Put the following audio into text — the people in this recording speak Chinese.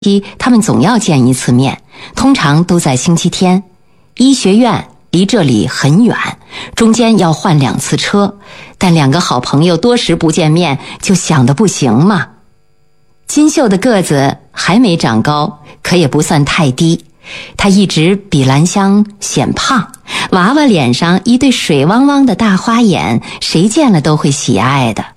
他们总要见一次面，通常都在星期天。医学院离这里很远，中间要换2次车，但2个好朋友多时不见面，就想得不行嘛。金秀的个子还没长高，可也不算太低，她一直比兰香显胖，娃娃脸上一对水汪汪的大花眼，谁见了都会喜爱的。